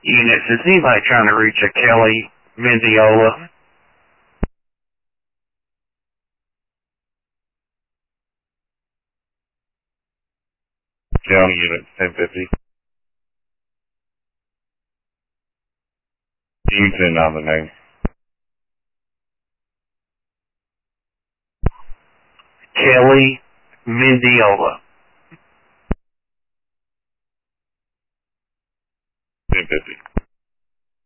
Units, is anybody trying to reach a Kelly Mendiola? County unit 1050. You can send on the name. Kelly Mendiola. 1050.